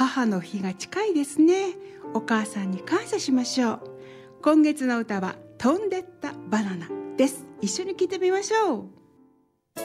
母の日が近いですね。お母さんに感謝しましょう。今月の歌は飛んでったバナナです。一緒に聴いてみましょう。